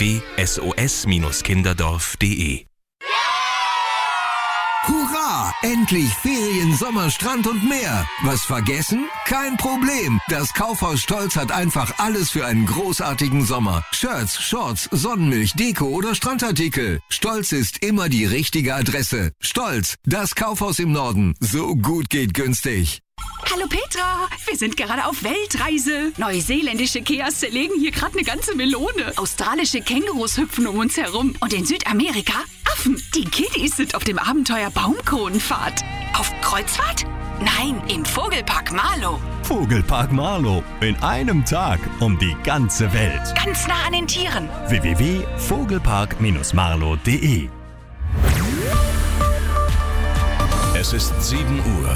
www.sos-kinderdorf.de. Hurra! Endlich Ferien, Sommer, Strand und mehr. Was vergessen? Kein Problem. Das Kaufhaus Stolz hat einfach alles für einen großartigen Sommer. Shirts, Shorts, Sonnenmilch, Deko oder Strandartikel. Stolz ist immer die richtige Adresse. Stolz, das Kaufhaus im Norden. So gut geht günstig. Hallo Petra, wir sind gerade auf Weltreise. Neuseeländische Keas zerlegen hier gerade eine ganze Melone. Australische Kängurus hüpfen um uns herum. Und in Südamerika Affen. Die Kiddies sind auf dem Abenteuer Baumkronenfahrt. Auf Kreuzfahrt? Nein, im Vogelpark Marlow. Vogelpark Marlow. In einem Tag um die ganze Welt. Ganz nah an den Tieren. www.vogelpark-marlow.de. Es ist 7 Uhr.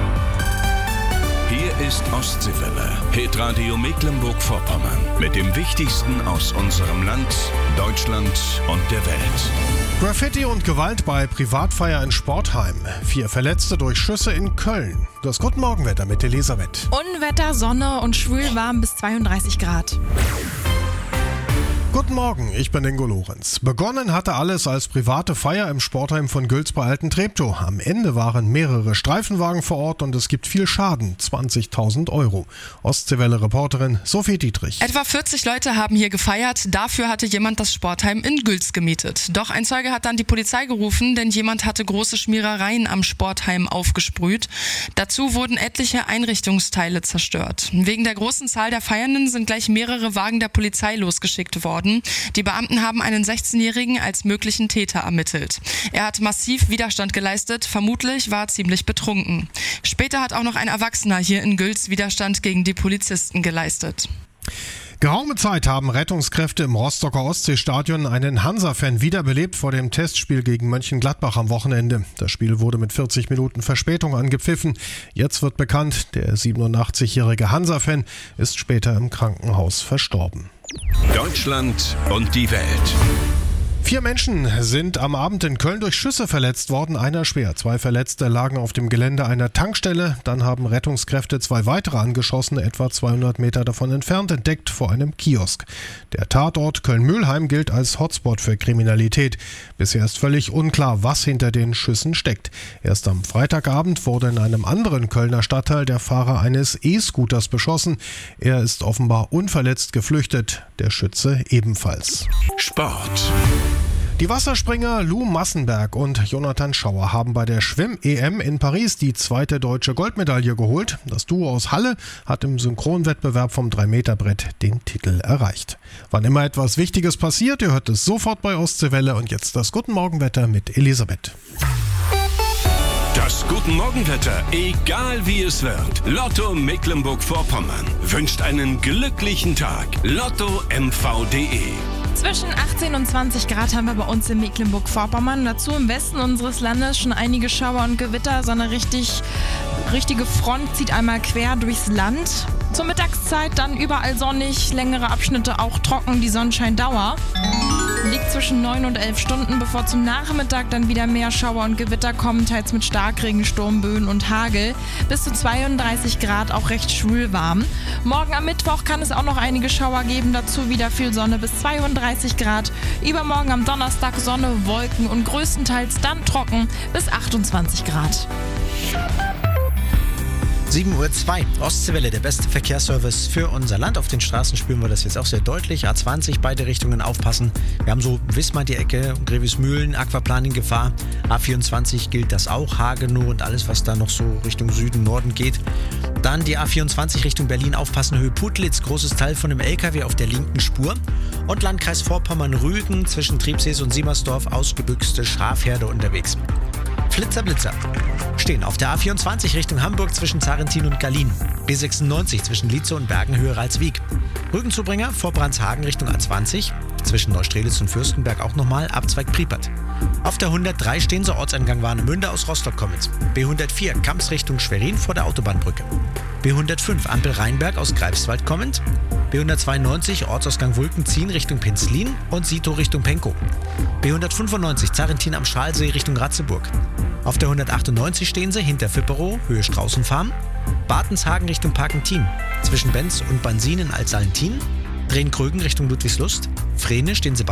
Hier ist Ostseewelle, Hitradio Mecklenburg-Vorpommern. Mit dem Wichtigsten aus unserem Land, Deutschland und der Welt. Graffiti und Gewalt bei Privatfeier in Sportheim. 4 Verletzte durch Schüsse in Köln. Das Guten Morgenwetter mit Elisabeth. Unwetter, Sonne und schwül warm bis 32 Grad. Guten Morgen, ich bin Ingo Lorenz. Begonnen hatte alles als private Feier im Sportheim von Gülz bei Alten-Treptow. Am Ende waren mehrere Streifenwagen vor Ort und es gibt viel Schaden, 20.000 €. Ostseewelle-Reporterin Sophie Dietrich. Etwa 40 Leute haben hier gefeiert. Dafür hatte jemand das Sportheim in Gülz gemietet. Doch ein Zeuge hat dann die Polizei gerufen, denn jemand hatte große Schmierereien am Sportheim aufgesprüht. Dazu wurden etliche Einrichtungsteile zerstört. Wegen der großen Zahl der Feiernden sind gleich mehrere Wagen der Polizei losgeschickt worden. Die Beamten haben einen 16-Jährigen als möglichen Täter ermittelt. Er hat massiv Widerstand geleistet, vermutlich war er ziemlich betrunken. Später hat auch noch ein Erwachsener hier in Gülz Widerstand gegen die Polizisten geleistet. Geraume Zeit haben Rettungskräfte im Rostocker Ostseestadion einen Hansa-Fan wiederbelebt vor dem Testspiel gegen Mönchengladbach am Wochenende. Das Spiel wurde mit 40 Minuten Verspätung angepfiffen. Jetzt wird bekannt, der 87-jährige Hansa-Fan ist später im Krankenhaus verstorben. Deutschland und die Welt. 4 Menschen sind am Abend in Köln durch Schüsse verletzt worden, einer schwer. 2 Verletzte lagen auf dem Gelände einer Tankstelle. Dann haben Rettungskräfte 2 weitere angeschossen, etwa 200 Meter davon entfernt, entdeckt vor einem Kiosk. Der Tatort Köln-Mülheim gilt als Hotspot für Kriminalität. Bisher ist völlig unklar, was hinter den Schüssen steckt. Erst am Freitagabend wurde in einem anderen Kölner Stadtteil der Fahrer eines E-Scooters beschossen. Er ist offenbar unverletzt geflüchtet, der Schütze ebenfalls. Sport. Die Wasserspringer Lou Massenberg und Jonathan Schauer haben bei der Schwimm-EM in Paris die 2. deutsche Goldmedaille geholt. Das Duo aus Halle hat im Synchronwettbewerb vom 3-Meter-Brett den Titel erreicht. Wann immer etwas Wichtiges passiert, ihr hört es sofort bei Ostseewelle. Und jetzt das Guten Morgenwetter mit Elisabeth. Das Guten Morgenwetter, egal wie es wird. Lotto Mecklenburg-Vorpommern wünscht einen glücklichen Tag. LottoMV.de. Zwischen 18 und 20 Grad haben wir bei uns in Mecklenburg-Vorpommern. Dazu im Westen unseres Landes schon einige Schauer und Gewitter. So eine richtige Front zieht einmal quer durchs Land. Zur Mittagszeit dann überall sonnig, längere Abschnitte auch trocken, die Sonnenscheindauer liegt zwischen 9 und 11 Stunden, bevor zum Nachmittag dann wieder mehr Schauer und Gewitter kommen, teils mit Starkregen, Sturmböen und Hagel. Bis zu 32 Grad, auch recht schwül warm. Morgen am Mittwoch kann es auch noch einige Schauer geben, dazu wieder viel Sonne bis 32 Grad. Übermorgen am Donnerstag Sonne, Wolken und größtenteils dann trocken bis 28 Grad. 7:02 Uhr, Ostseewelle, der beste Verkehrsservice für unser Land. Auf den Straßen spüren wir das jetzt auch sehr deutlich. A20, beide Richtungen aufpassen. Wir haben so Wismar die Ecke, Grevesmühlen, Aquaplaning Gefahr. A24 gilt das auch, Hagenow und alles, was da noch so Richtung Süden, Norden geht. Dann die A24 Richtung Berlin, aufpassen, Höhe Putlitz, großes Teil von dem LKW auf der linken Spur. Und Landkreis Vorpommern-Rügen, zwischen Triebsees und Siemersdorf, ausgebüxte Schafherde unterwegs. Flitzer stehen auf der A24 Richtung Hamburg zwischen Zarentin und Gallien. B96 zwischen Lietzow und Bergenhöhe Ralswiek. Rügenzubringer vor Brandshagen Richtung A20. Zwischen Neustrelitz und Fürstenberg auch nochmal Abzweig Priepert. Auf der 103 stehen sie Ortseingang Warnemünde aus Rostock kommend. B104 Kamps Richtung Schwerin vor der Autobahnbrücke. B105 Ampel Rheinberg aus Greifswald kommend. B192 Ortsausgang Wulkenziehen Richtung Penzlin und Sito Richtung Penkow. B195 Zarentin am Schalsee Richtung Ratzeburg. Auf der 198 stehen sie hinter Fipperow, Höhe Straußenfarm. Bartenshagen Richtung Parkentin. Zwischen Benz und Bansin in Altsalentin. Drehen-Krögen Richtung Ludwigslust. Vrene stehen sie bei